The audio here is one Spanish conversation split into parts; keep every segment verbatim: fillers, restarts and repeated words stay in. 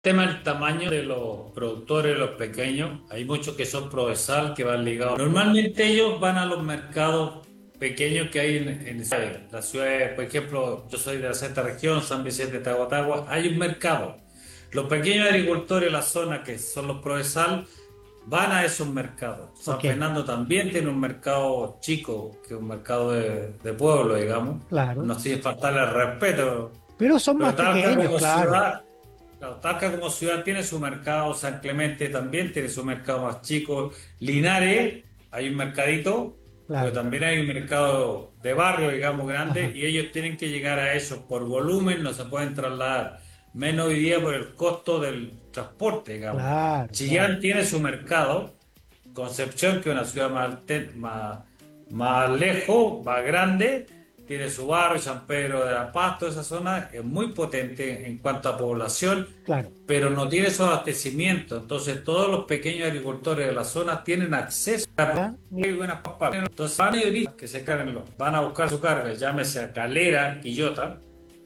Tema del tamaño de los productores, los pequeños, hay muchos que son Prodesal, que van ligados. Normalmente ellos van a los mercados pequeños que hay en, en las ciudades, por ejemplo, yo soy de la sexta región, San Vicente de Tahuatagua, hay un mercado. Los pequeños agricultores de la zona, que son los Prodesal, van a esos mercados. San Ok, Fernando también tiene un mercado chico, que es un mercado de, de pueblo, digamos. claro. No sin faltarle el respeto, Pero son más pero Talca pequeños, como claro. ciudad. Claro, Talca como ciudad tiene su mercado, San Clemente también tiene su mercado más chico, Linares hay un mercadito, pero Claro. también hay un mercado de barrio, digamos, grande, Ajá. y ellos tienen que llegar a eso por volumen, no se pueden trasladar, menos hoy día por el costo del transporte, digamos. Claro, claro. Chillán tiene su mercado, Concepción, que es una ciudad más, alte- más, más lejos, más grande, tiene su barrio, San Pedro de la Paz, toda esa zona es muy potente en cuanto a población, Claro. pero no tiene esos abastecimientos. Entonces, todos los pequeños agricultores de la zona tienen acceso a Ya, muy mira, buenas papas. Entonces, van a ir que se carguen, los- van a buscar su carga, llámese a Calera, Quillota,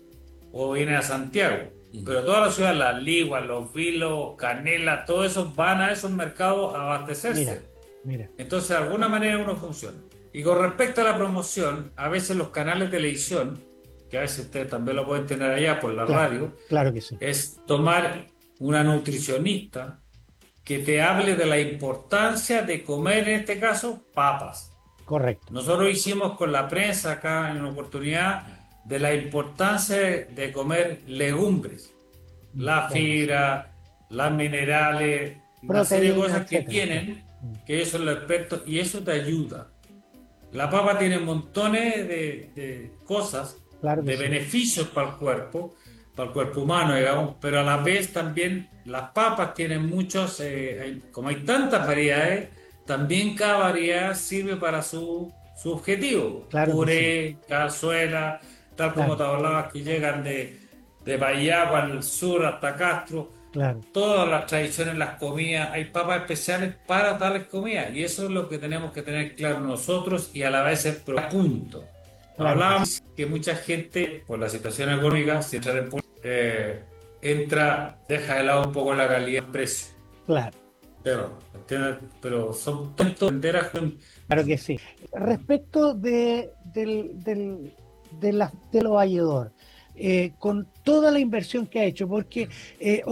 o vienen a Santiago. Pero todas las ciudades, las Liguas, Los Vilos, Canela, todos esos van a esos mercados a mira, abastecerse. mira. Entonces, de alguna manera uno funciona. Y con respecto a la promoción, a veces los canales de televisión, que a veces ustedes también lo pueden tener allá por la Claro, radio, claro que sí. es tomar una nutricionista que te hable de la importancia de comer, en este caso, papas. Correcto. Nosotros hicimos con la prensa acá en una oportunidad de la importancia de comer legumbres, Mm, la claro que sí. fibra, las minerales, una serie de Proteínas, cosas que etcétera, claro. tienen, Mm, que ellos son los expertos y eso te ayuda. La papa tiene montones de, de cosas, claro que de sí. beneficios para el cuerpo, para el cuerpo humano, digamos, pero a la vez también las papas tienen muchos, eh, hay- como hay tantas variedades, también cada variedad sirve para su, su objetivo. Claro que sí. Puré, cazuela, tal como Claro, te hablabas, que llegan de, de Bayagua al sur hasta Castro. claro. Todas las tradiciones, las comidas, hay papas especiales para tales comidas y eso es lo que tenemos que tener claro nosotros y a la vez es pro- punto. Claro que sí. Hablábamos que mucha gente, por la situación económica, si entra, en pol- eh, entra, deja de lado un poco la calidad del precio. Claro, Pero, ¿entiendes? Pero son tontos vender a- claro que sí. Respecto de, del, del, de, la, de los valledor, eh, con toda la inversión que ha hecho, porque eh,